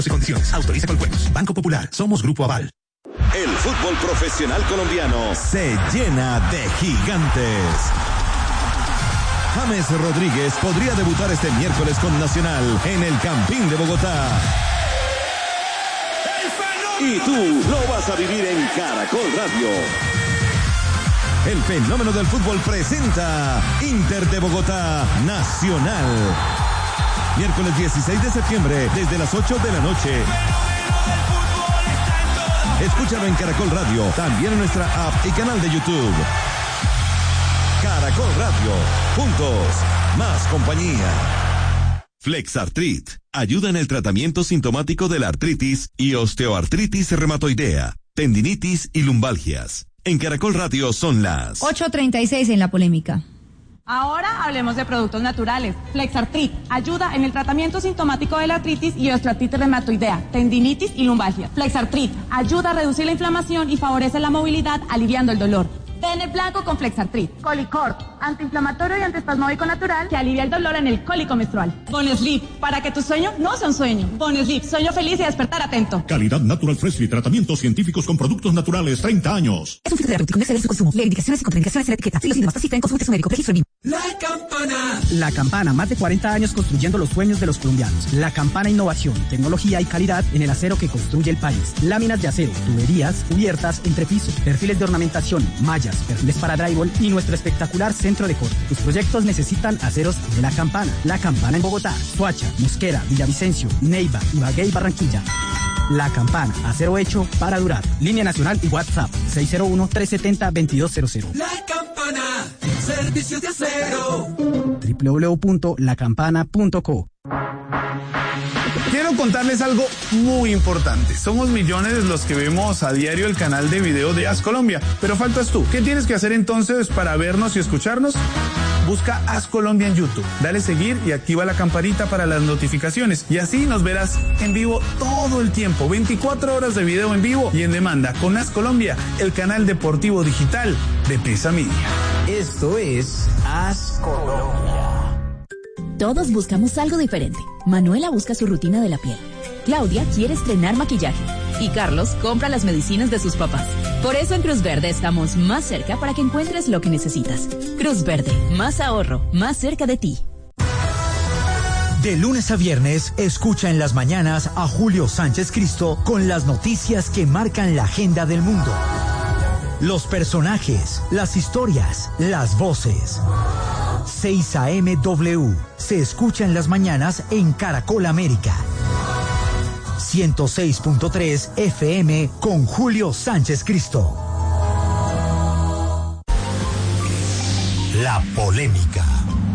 y condiciones. Autoriza con juegos. Banco Popular. Somos Grupo Aval. El fútbol profesional colombiano se llena de gigantes. James Rodríguez podría debutar este miércoles con Nacional en el Campín de Bogotá. Y tú lo vas a vivir en Caracol Radio. El fenómeno del fútbol presenta Inter de Bogotá Nacional. Miércoles 16 de septiembre desde las 8 de la noche. Escúchalo en Caracol Radio, también en nuestra app y canal de YouTube. Caracol Radio, juntos, más compañía. Flexartrit ayuda en el tratamiento sintomático de la artritis y osteoartritis reumatoidea, tendinitis y lumbalgias. En Caracol Radio son las 8:36 en la polémica. Ahora hablemos de productos naturales. Flexartrit ayuda en el tratamiento sintomático de la artritis y osteoartritis reumatoidea, tendinitis y lumbalgia. Flexartrit ayuda a reducir la inflamación y favorece la movilidad, aliviando el dolor. Pene blanco con Flexartrit. Colicort, antiinflamatorio y antiespasmódico natural que alivia el dolor en el cólico menstrual. Bonesleep, para que tu sueño no sea un sueño. Bonesleep, sueño feliz y despertar atento. Calidad Natural Freshly, tratamientos científicos con productos naturales, 30 años. Es un fitoterapéutico, no excede su consumo. Lee indicaciones y contraindicaciones en la etiqueta. Si los síntomas persisten, consulte a su médico. Registro. La Campana. La Campana, más de 40 años construyendo los sueños de los colombianos. La Campana, innovación, tecnología y calidad en el acero que construye el país. Láminas de acero, tuberías, cubiertas, entrepiso, perfiles de ornamentación, mallas, perfiles para drywall y nuestro espectacular centro de corte. Tus proyectos necesitan aceros de La Campana. La Campana en Bogotá, Soacha, Mosquera, Villavicencio, Neiva, Ibagué y Barranquilla. La Campana, acero hecho para durar. Línea nacional y WhatsApp 601-370-2200. La Campana, servicios de acero. www.lacampana.co. Quiero contarles algo muy importante. Somos millones los que vemos a diario el canal de video de As Colombia, pero faltas tú. ¿Qué tienes que hacer entonces para vernos y escucharnos? Busca As Colombia en YouTube, dale seguir y activa la campanita para las notificaciones y así nos verás en vivo todo el tiempo, 24 horas de video en vivo y en demanda con As Colombia, el canal deportivo digital de Prisa Media. Esto es As Colombia. Todos buscamos algo diferente. Manuela busca su rutina de la piel. Claudia quiere estrenar maquillaje. Y Carlos compra las medicinas de sus papás. Por eso en Cruz Verde estamos más cerca para que encuentres lo que necesitas. Cruz Verde, más ahorro, más cerca de ti. De lunes a viernes, escucha en las mañanas a Julio Sánchez Cristo con las noticias que marcan la agenda del mundo. Los personajes, las historias, las voces. 6 AM se escucha en las mañanas en Caracol América. 106.3 FM con Julio Sánchez Cristo. La polémica.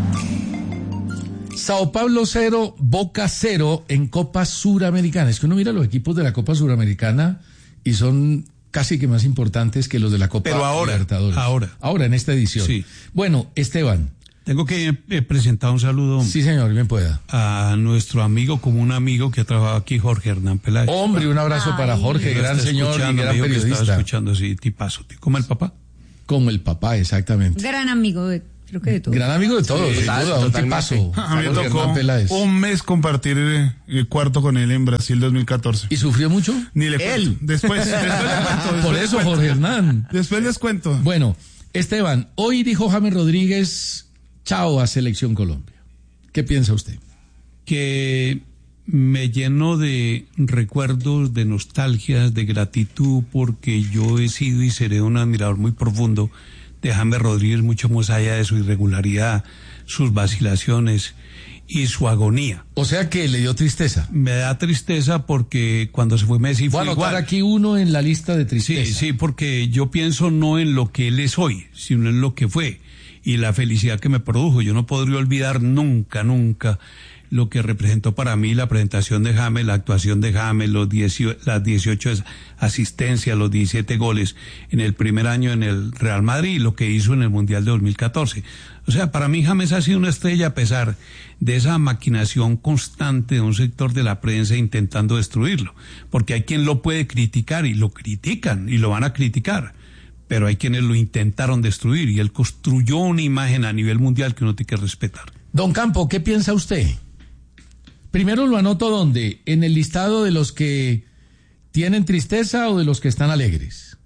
Sao Paulo 0, Boca 0 en Copa Suramericana. Es que uno mira los equipos de la Copa Suramericana y son casi que más importantes que los de la Copa Libertadores. Ahora, en esta edición. Sí. Bueno, Esteban. Tengo que presentar un saludo. Sí, señor, bien pueda. A nuestro amigo, como un amigo que ha trabajado aquí, Jorge Hernán Peláez. Hombre, un abrazo para Jorge, gran señor y gran periodista. Estaba escuchando, sí, tipazo. ¿Como el papá? Como el papá, exactamente. Gran amigo, creo que de todos. Gran amigo de todos, sin duda, un tipazo. A mí me tocó un mes compartir el cuarto con él en Brasil 2014. ¿Y sufrió mucho? Ni le cuento. Él. Después les cuento. Por eso, Jorge Hernán. Después les cuento. Bueno, Esteban, hoy dijo James Rodríguez chao a Selección Colombia. ¿Qué piensa usted? Que me lleno de recuerdos, de nostalgias, de gratitud, porque yo he sido y seré un admirador muy profundo de James Rodríguez, mucho más allá de su irregularidad, sus vacilaciones y su agonía. O sea que le dio tristeza. Me da tristeza porque cuando se fue Messi fue igual. Voy a anotar aquí uno en la lista de tristeza. Sí, porque yo pienso no en lo que él es hoy, sino en lo que fue y la felicidad que me produjo. Yo no podría olvidar nunca lo que representó para mí la presentación de James, la actuación de James, las 18 asistencias, los 17 goles en el primer año en el Real Madrid y lo que hizo en el Mundial de 2014. O sea, para mí James ha sido una estrella a pesar de esa maquinación constante de un sector de la prensa intentando destruirlo. Porque hay quien lo puede criticar y lo critican y lo van a criticar. Pero hay quienes lo intentaron destruir y él construyó una imagen a nivel mundial que uno tiene que respetar. Don Campo, ¿qué piensa usted? Primero lo anoto ¿dónde? ¿En el listado de los que tienen tristeza o de los que están alegres?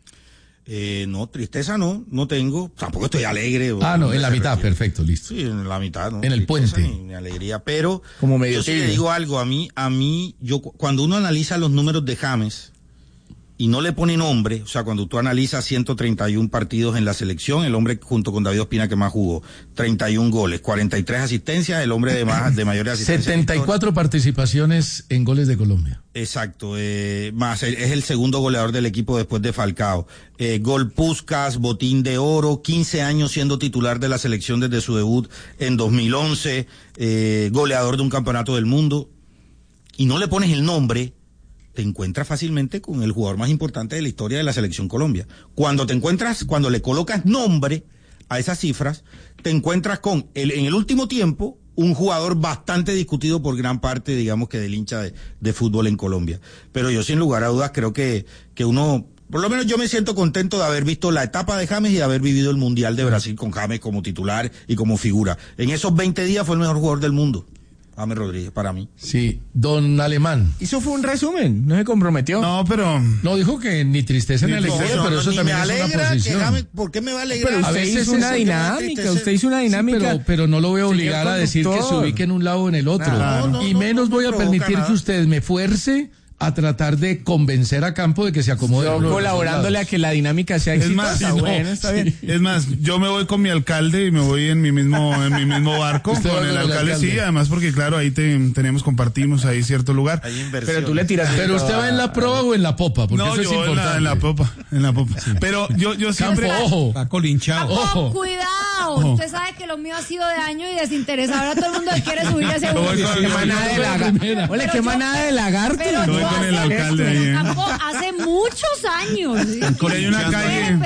No, tristeza no tengo, tampoco estoy alegre. No, en la mitad, perfecto, listo. Sí, en la mitad, ¿no? En el puente. Ni alegría, pero como medio yo sí le digo algo, a mí, cuando uno analiza los números de James y no le pone nombre, o sea, cuando tú analizas 131 partidos en la selección, el hombre junto con David Ospina que más jugó, 31 goles, 43 asistencias, el hombre de mayores asistencias. 74 participaciones en goles de Colombia. Exacto, más es el segundo goleador del equipo después de Falcao. Gol Puskás, botín de oro, 15 años siendo titular de la selección desde su debut en 2011, goleador de un campeonato del mundo, y no le pones el nombre, te encuentras fácilmente con el jugador más importante de la historia de la selección Colombia. Cuando le colocas nombre a esas cifras, te encuentras con en el último tiempo un jugador bastante discutido por gran parte, digamos, que del hincha de fútbol en Colombia. Pero yo sin lugar a dudas creo que uno, por lo menos yo me siento contento de haber visto la etapa de James y de haber vivido el Mundial de Brasil con James como titular y como figura. En esos 20 días fue el mejor jugador del mundo. James Rodríguez, para mí. Sí, don Alemán. Eso fue un resumen, no se comprometió. No, pero... No, dijo que ni tristeza ni alegría, pero eso también es una posición. James, ¿por qué me va a alegrar? Pero usted hizo una dinámica, sí, pero no lo voy a obligar a decir que se ubique en un lado o en el otro. Y menos voy a permitir que usted me fuerce a tratar de convencer a Campo de que se acomode. Colaborándole a que la dinámica sea exitosa. Bueno, está bien. Es más, yo me voy con mi alcalde y me voy en mi mismo barco con el alcalde, sí, además porque claro, ahí compartimos ahí cierto lugar. Pero tú le tiras. Pero usted va en la proa o en la popa, porque eso es importante. En la popa. Sí. Pero yo siempre... Campo, ojo. Va colinchado. Ojo. Cuidado. Ojo. Usted sabe que lo mío ha sido de año y desinteresado. Ahora todo el mundo quiere subir a ese bus. Oye, qué manada de lagarto. Con el alcalde ahí. Hace muchos años. Con hay una calle.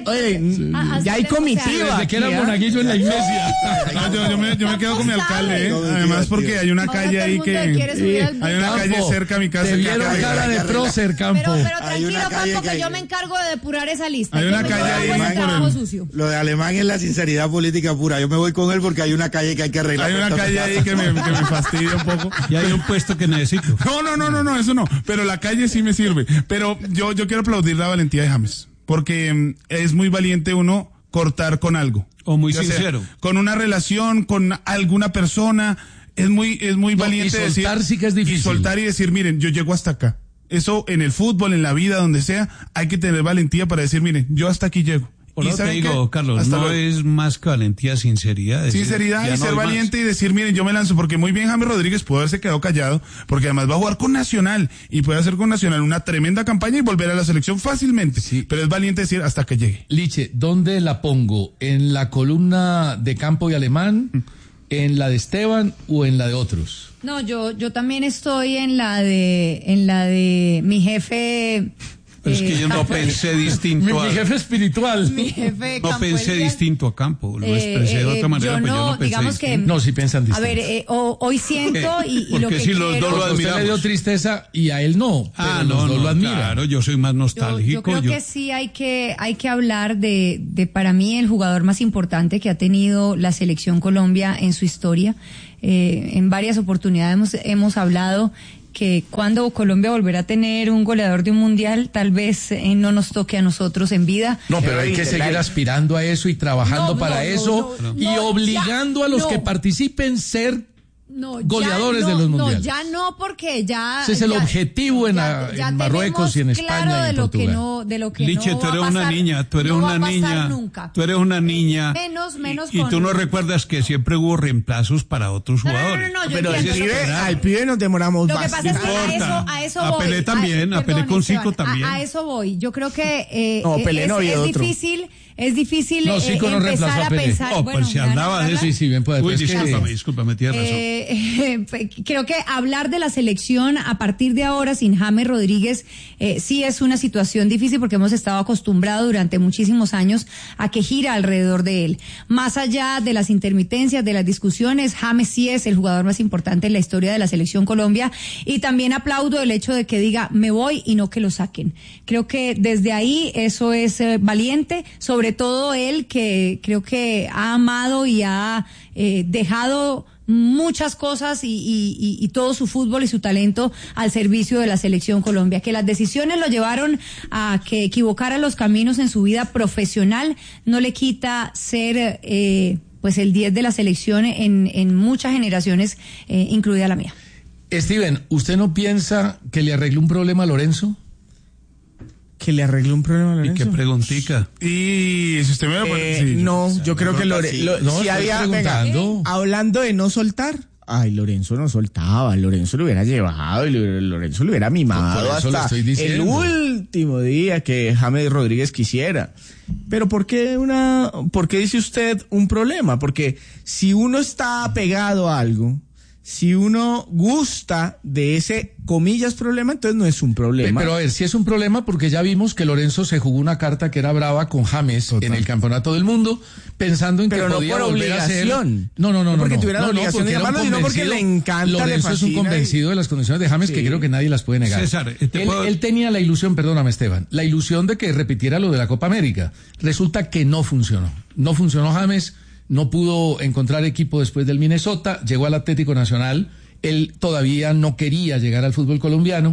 Ya hay comitiva. Desde que era monaguillo en la iglesia. Yo me quedo con mi alcalde, además porque hay una calle ahí que hay una calle cerca a mi casa. Te vieron cara de prócer, Campo. Pero tranquilo, Campo, que yo me encargo de depurar esa lista. Hay una calle ahí. Lo de Alemán es la sinceridad política pura. Yo me voy con él porque hay una calle que hay que arreglar. Hay una calle ahí que me fastidia un poco. Y hay un puesto que necesito. No, eso no. Pero la calle sí me sirve. Pero yo quiero aplaudir la valentía de James, porque es muy valiente uno cortar con algo. O muy sincero. Con una relación, con alguna persona, es muy valiente y soltar decir. Sí que es difícil. Y soltar y decir, miren, yo llego hasta acá. Eso en el fútbol, en la vida, donde sea, hay que tener valentía para decir, miren, yo hasta aquí llego. Y te digo, Carlos, no es más que valentía, sinceridad. Sinceridad y ser valiente y decir, miren, yo me lanzo, porque muy bien James Rodríguez pudo haberse quedado callado, porque además va a jugar con Nacional, y puede hacer con Nacional una tremenda campaña y volver a la selección fácilmente. Sí. Pero es valiente decir hasta que llegue. Liche, ¿dónde la pongo? ¿En la columna de Campo y Alemán? ¿En la de Esteban o en la de otros? No, yo también estoy en la de mi jefe. Pero es que yo no pensé distinto mi jefe espiritual. Mi jefe no pensé distinto a Campo, lo expresé de otra manera, pero yo no pensé digamos que, no, sí piensan distinto. A ver, hoy siento y lo que si los dos lo admiramos. Usted le dio tristeza y a él no, pero los dos lo admiran. Claro, yo soy más nostálgico. Yo creo que sí hay que hablar de para mí el jugador más importante que ha tenido la selección Colombia en su historia. En varias oportunidades hemos hablado que cuando Colombia volverá a tener un goleador de un mundial, tal vez no nos toque a nosotros en vida. No, pero hay que seguir aspirando a eso y trabajando para eso y obligando a los que participen ser goleadores de los mundiales. No, ya no, porque ya... Ese es el objetivo en Marruecos y en España claro y en Portugal. De lo que Liche, no tú eres va a pasar, una niña, tú eres no una niña, nunca. Tú eres una niña. Menos y tú no recuerdas que siempre hubo reemplazos para otros jugadores. No, pero al pibe nos demoramos bastante. Lo que pasa es que a eso voy. A Pelé también, a Pelé con Zico también. A eso voy. Yo creo que es difícil empezar a pensar. No, pues si hablaba de eso. Sí, bien puede. Discúlpame, tienes razón. Creo que hablar de la selección a partir de ahora sin James Rodríguez sí es una situación difícil porque hemos estado acostumbrados durante muchísimos años a que gira alrededor de él. Más allá de las intermitencias, de las discusiones, James sí es el jugador más importante en la historia de la selección Colombia y también aplaudo el hecho de que diga me voy y no que lo saquen. Creo que desde ahí eso es valiente, sobre todo él que creo que ha amado y ha dejado muchas cosas y todo su fútbol y su talento al servicio de la selección Colombia. Que las decisiones lo llevaron a que equivocara los caminos en su vida profesional no le quita ser pues el 10 de la selección en muchas generaciones, incluida la mía. Steven, ¿usted no piensa que le arregló un problema a Lorenzo? Que le arregló un problema a Lorenzo. ¿Y qué preguntica? Y si usted me lo pone, sí, no, yo creo que no, si había, hablando de no soltar, Lorenzo no soltaba, Lorenzo lo hubiera llevado y Lorenzo lo hubiera mimado hasta el último día que James Rodríguez quisiera. Pero ¿por qué dice usted un problema? Porque si uno está pegado a algo, si uno gusta de ese, comillas, problema, entonces no es un problema. Pero a ver, si es un problema porque ya vimos que Lorenzo se jugó una carta que era brava con James en el Campeonato del Mundo, pensando en que podía volver a ser... No, porque tuviera la obligación de llamarlo, sino porque le encanta, Lorenzo es un convencido de las condiciones de James, que creo que nadie las puede negar. César, él tenía la ilusión, perdóname Esteban, la ilusión de que repitiera lo de la Copa América. Resulta que no funcionó. No funcionó James. No pudo encontrar equipo después del Minnesota, llegó al Atlético Nacional, él todavía no quería llegar al fútbol colombiano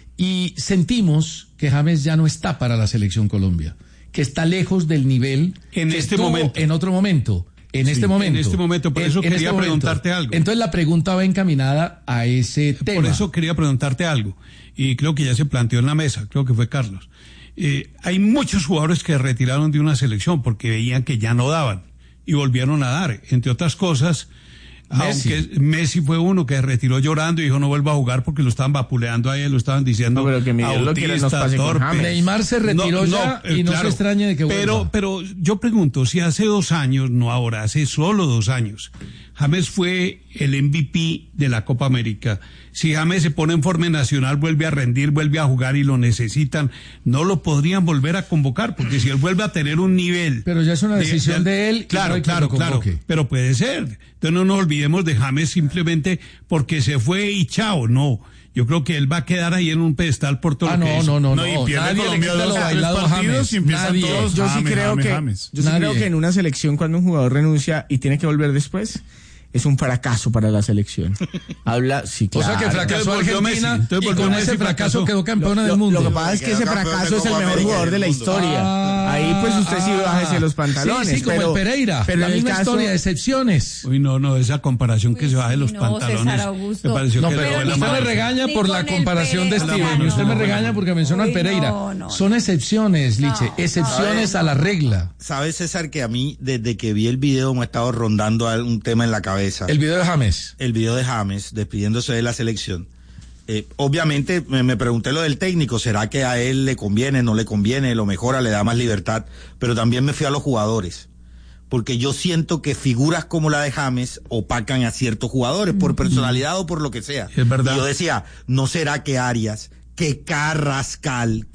y sentimos que James ya no está para la selección Colombia, que está lejos del nivel en que este momento. En otro momento. En este momento, por eso quería preguntarte algo. Entonces la pregunta va encaminada a ese tema. Por eso quería preguntarte algo, y creo que ya se planteó en la mesa, creo que fue Carlos. Hay muchos jugadores que retiraron de una selección porque veían que ya no daban. Y volvieron a dar, entre otras cosas, aunque Messi fue uno que retiró llorando y dijo no vuelva a jugar porque lo estaban vapuleando a él, lo estaban diciendo pero que autista, torpe. Neymar se retiró y no se extrañe de que vuelva. Pero yo pregunto, si hace 2 años, no ahora, hace solo 2 años, James fue el MVP de la Copa América. Si James se pone en forma nacional, vuelve a rendir, vuelve a jugar y lo necesitan, no lo podrían volver a convocar, porque si él vuelve a tener un nivel... Pero ya es una decisión de él. Claro, pero puede ser. Entonces no nos olvidemos de James simplemente porque se fue y chao, no. Yo creo que él va a quedar ahí en un pedestal por todo lo que hizo. No, y pierde Colombia 2-3 partidos y empiezan todos. Yo sí creo que en una selección cuando un jugador renuncia y tiene que volver después, es un fracaso para la selección. Sí, claro. O sea que fracasó Argentina y con ese fracaso quedó campeona del mundo. Lo que pasa es que ese fracaso es el mejor jugador de la historia. Ahí pues usted sí bájese los pantalones. Sí, como el Pereira. Pero la misma historia, excepciones. Uy, no, esa comparación que se baje los pantalones. Me pareció que usted me regaña por la comparación de Steven. Usted me regaña porque menciona al Pereira. Son excepciones, Liche. Excepciones a la regla. ¿Sabes, César, que a mí, desde que vi el video, me ha estado rondando un tema en la cabeza? El video de James. El video de James, despidiéndose de la selección. Obviamente me pregunté lo del técnico, ¿será que a él le conviene, no le conviene, lo mejora, le da más libertad? Pero también me fui a los jugadores, porque yo siento que figuras como la de James opacan a ciertos jugadores, por personalidad o por lo que sea. Es verdad. Y yo decía, ¿no será que Arias, que Carrascal,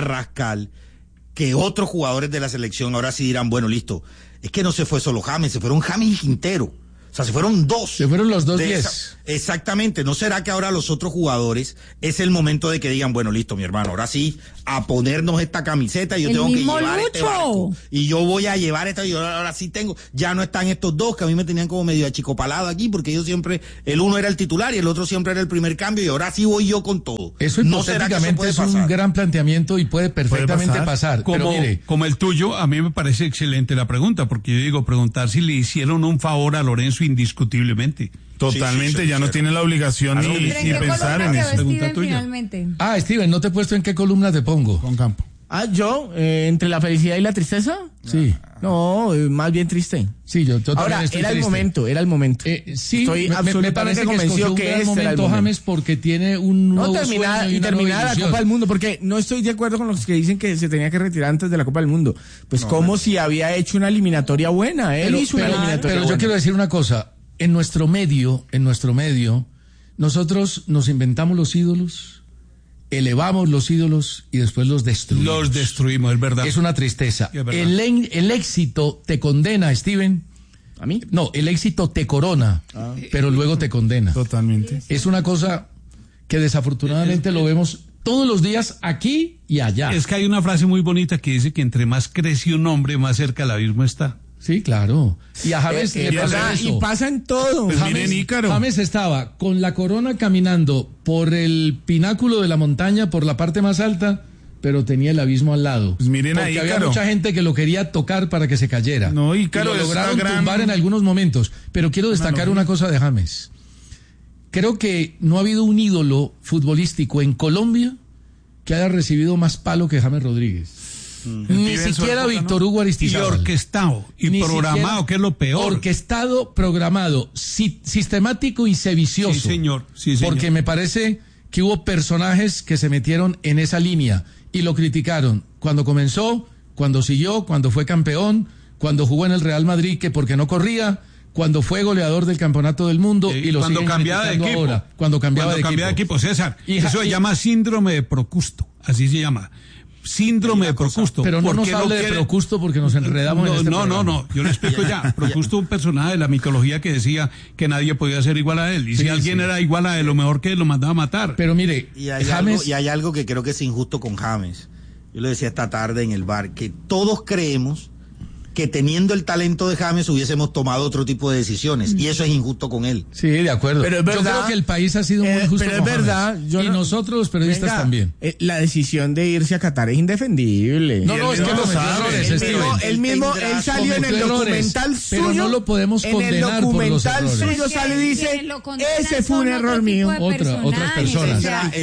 que otros jugadores de la selección ahora sí dirán, bueno, listo, es que no se fue solo James, se fueron James y Quintero? O sea, se fueron 2. Se fueron los 2 10. Exactamente. ¿No será que ahora los otros jugadores es el momento de que digan, bueno, listo, mi hermano, ahora sí, a ponernos esta camiseta y yo tengo que llevar este barco? Y yo voy a llevar esta, y yo ahora sí tengo. Ya no están estos dos que a mí me tenían como medio achicopalado aquí, porque yo siempre, el uno era el titular y el otro siempre era el primer cambio, y ahora sí voy yo con todo. Eso hipotéticamente es un gran planteamiento y puede perfectamente pasar. Como, pero mire, como el tuyo, a mí me parece excelente la pregunta, porque yo digo, preguntar si le hicieron un favor a Lorenzo indiscutiblemente. Totalmente, ya no tiene la obligación ni pensar en eso. Steven, finalmente. Steven, no te he puesto en qué columna te pongo. Con Campo. Yo, entre la felicidad y la tristeza. Sí. No, más bien triste. Sí, yo ahora, era el momento. Sí, estoy absolutamente convencido que este era el momento. James, porque tiene un nuevo terminada la Copa del Mundo, porque no estoy de acuerdo con los que dicen que se tenía que retirar antes de la Copa del Mundo. Pues si había hecho una eliminatoria buena. Él hizo una eliminatoria buena. Yo quiero decir una cosa. En nuestro medio, nosotros nos inventamos los ídolos, elevamos los ídolos y después los destruimos. Los destruimos, es verdad. Es una tristeza. Es verdad. El éxito te condena, Steven. ¿A mí? No, el éxito te corona, pero luego te condena. Totalmente. Es una cosa que desafortunadamente lo vemos todos los días aquí y allá. Es que hay una frase muy bonita que dice que entre más crece un hombre, más cerca del abismo está. Sí, claro. Y a James y pasa en todo. Pues James estaba con la corona caminando por el pináculo de la montaña, por la parte más alta, pero tenía el abismo al lado. Pues miren porque ahí, había mucha gente que lo quería tocar para que se cayera. No, y lo lograron tumbar en algunos momentos. Pero quiero destacar una cosa de James. Creo que no ha habido un ídolo futbolístico en Colombia que haya recibido más palo que James Rodríguez. Ni siquiera Víctor Hugo Aristizábal. Y orquestado y programado, que es lo peor. Orquestado, programado, sistemático y sedicioso. Sí, señor. Porque me parece que hubo personajes que se metieron en esa línea y lo criticaron cuando comenzó, cuando siguió, cuando fue campeón, cuando jugó en el Real Madrid, que porque no corría, cuando fue goleador del campeonato del mundo y lo cuando cambiaba de equipo. Ahora, cuando cambiaba de equipo, César. Eso se llama síndrome de Procusto, así se llama. Síndrome de Procusto. Pero no nos hable de Procusto porque nos enredamos en este programa. No, yo le explico ya. Procusto, un personaje de la mitología que decía que nadie podía ser igual a él. Y si alguien era igual a él, lo mejor que él lo mandaba a matar. Pero mire, y hay algo que creo que es injusto con James. Yo le decía esta tarde en el bar, que todos creemos que teniendo el talento de James hubiésemos tomado otro tipo de decisiones, y eso es injusto con él. Sí, de acuerdo. Pero es verdad, yo creo que el país ha sido muy justo pero es con verdad, James. Y nosotros los periodistas también. La decisión de irse a Qatar es indefendible. No, es que lo él salió en el documental suyo, pero no lo podemos condenar por los errores. En el documental suyo sale y dice, ese fue un error mío. Otras personas.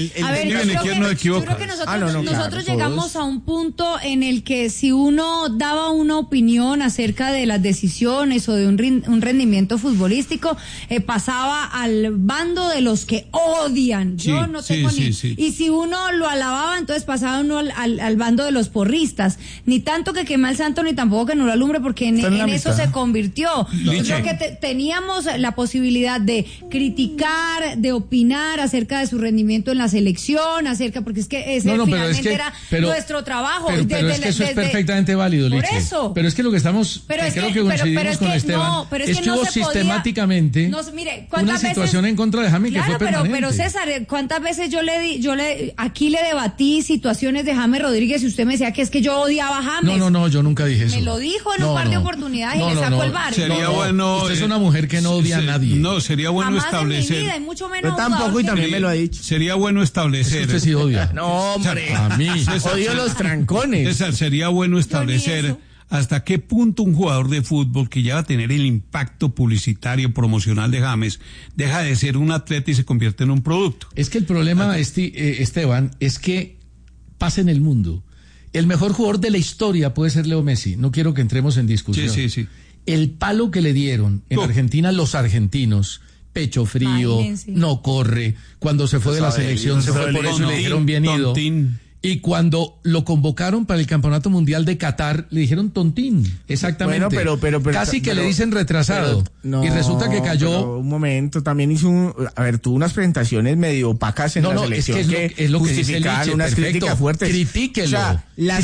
Yo creo que nosotros llegamos a un punto en el que si uno daba una opinión acerca de las decisiones o de un rendimiento futbolístico, pasaba al bando de los que odian. Yo no tengo Y si uno lo alababa, entonces pasaba uno al bando de los porristas. Ni tanto que quema el santo, ni tampoco que no lo alumbre, porque en eso se convirtió. Yo creo que teníamos la posibilidad de criticar, de opinar acerca de su rendimiento en la selección, porque es que ese finalmente era nuestro trabajo. Pero es que eso es perfectamente válido, Liche. Por eso. Pero es que lo que estamos, creo que coincidimos con Esteban, es que hubo sistemáticamente una situación en contra de James que fue permanente. Pero César, ¿cuántas veces yo aquí le debatí situaciones de James Rodríguez y usted me decía que es que yo odiaba a James? No, yo nunca dije eso. Me lo dijo en un par de oportunidades y le sacó el bar. Sería bueno. Usted es una mujer que no odia a nadie. No, sería bueno establecer. En mi vida, y mucho menos yo tampoco, y también me lo ha dicho. Sería bueno establecer. Usted sí odia. No, hombre. A mí. Odio los trancones. César, sería bueno establecer hasta qué punto un jugador de fútbol que ya va a tener el impacto publicitario, promocional de James, deja de ser un atleta y se convierte en un producto. Es que el problema, Esteban, es que pasa en el mundo. El mejor jugador de la historia puede ser Leo Messi. No quiero que entremos en discusión. Sí. El palo que le dieron en Argentina los argentinos, pecho frío, no corre. Cuando se fue de la selección se fue por eso y le dijeron bien ido. Y cuando lo convocaron para el Campeonato Mundial de Qatar, le dijeron tontín. Exactamente. Bueno, pero casi que le dicen retrasado. Y resulta que cayó. Un momento, también hizo tuvo unas presentaciones medio opacas en la selección. Es lo que justificaban unas críticas fuertes. Critíquelo. O sea,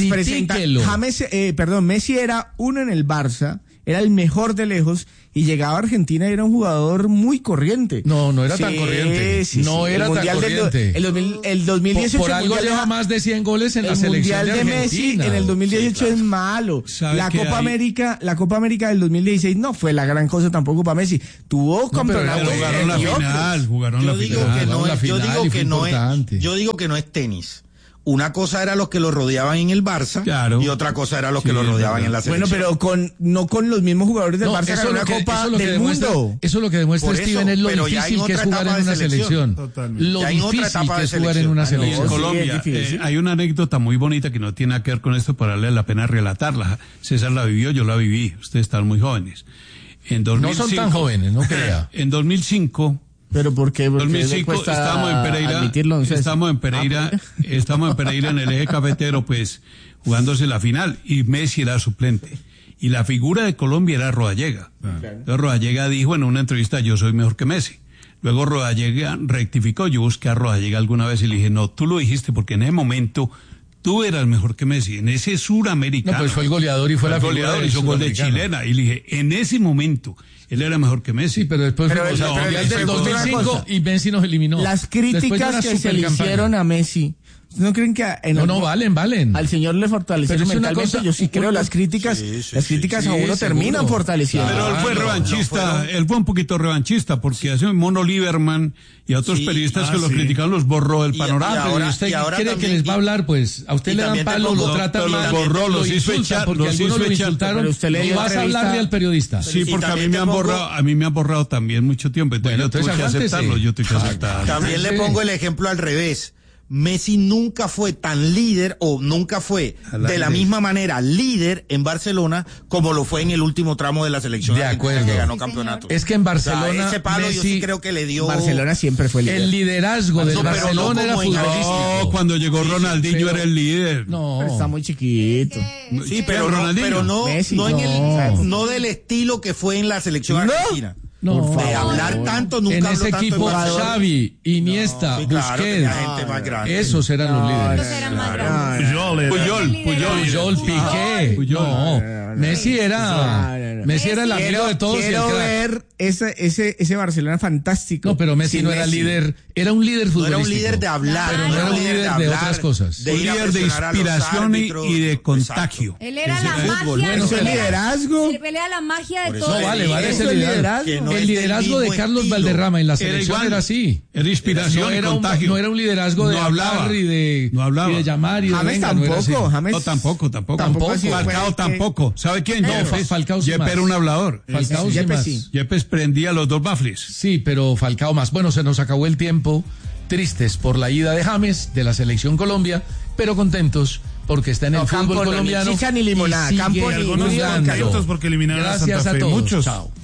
Messi era uno en el Barça, era el mejor de lejos, y llegaba a Argentina y era un jugador muy corriente. No era tan corriente. No era tan corriente. El 2018 por algo lleva más de 100 goles en la selección de Argentina. Messi en el 2018 es malo. La Copa América del 2016 no fue la gran cosa tampoco para Messi. Tuvo campeonato. Jugaron la final. Yo digo que no es tenis. Una cosa era los que lo rodeaban en el Barça, y otra cosa era los que lo rodeaban en la selección. Bueno, pero no con los mismos jugadores del Barça, eso una Copa del Mundo. Eso es lo que demuestra Steven, es lo difícil que es jugar en una selección. Lo difícil que es jugar en una selección. En Colombia hay una anécdota muy bonita que no tiene nada que ver con esto, pero vale la pena relatarla. César la vivió, yo la viví. Ustedes están muy jóvenes. En 2005, no son tan jóvenes, no crea. En 2005... ¿Pero por qué? Porque 2005 estábamos en Pereira en el eje cafetero, pues, jugándose la final, y Messi era suplente. Y la figura de Colombia era Rodallega. Entonces Rodallega dijo en una entrevista, yo soy mejor que Messi. Luego Rodallega rectificó, yo busqué a Rodallega alguna vez y le dije, no, tú lo dijiste porque en ese momento tú eras mejor que Messi, en ese suramericano. No, pues fue el goleador y fue la goleador, hizo gol de chilena. Y le dije, en ese momento, él era mejor que Messi. Sí, pero después fue el 2005 y Messi nos eliminó. Las críticas que se le hicieron a Messi ¿No creen que valen? Al señor le fortalecieron mentalmente? Yo sí creo, las críticas a uno terminan fortaleciendo. Pero él fue revanchista, él fue un poquito revanchista, porque hace Mono Lieberman y a otros periodistas que lo criticaron los borró del panorama. Pero usted quiere que les va a hablar, pues a usted le dan palo, lo tratan mal, los borró, los hizo echar, porque algunos lo insultaron, y vas a hablarle al periodista. Sí, porque a mí me han borrado también mucho tiempo, entonces yo tuve que aceptarlo, También le pongo el ejemplo al revés. Messi nunca fue tan líder o nunca fue de la misma manera líder en Barcelona como lo fue en el último tramo de la selección de acuerdo, que ganó campeonato. Es que en Barcelona ese palo Messi, yo sí creo que le dio. Barcelona siempre fue líder. El liderazgo del Barcelona era futbolístico. No, cuando llegó Ronaldinho era el líder. No, pero está muy chiquito. Sí, pero no Messi, no del estilo que fue en la selección argentina. No, de hablar tanto, nunca en habló ese tanto equipo en Xavi, Iniesta, Busquets, gente más grande. Esos eran los líderes. Puyol, Piqué. Messi era el amigo de todos. Quiero ver ese Barcelona fantástico. No, pero Messi no era líder, era un líder futbolístico. No era un líder de hablar, pero no era un líder de otras cosas. Un líder de inspiración y de contagio. Él era la magia. El liderazgo. Él era la magia de todo. No, vale ese liderazgo. El liderazgo de Carlos Valderrama en la selección era así. Era inspiración y contagio. No era un liderazgo de hablar y de llamar y de James tampoco. No, tampoco. Falcao tampoco. ¿Sabe quién? Falcao sí más. Yepes era un hablador. Falcao sí más. Yepes prendía los dos bafles. Sí, pero Falcao más. Bueno, se nos acabó el tiempo. Tristes por la ida de James de la selección Colombia, pero contentos porque está en el fútbol colombiano. Ni chicha ni limonada. Campo ni algunos contentos porque eliminaron a Santa Fe. Gracias a todos. Muchos. Chao.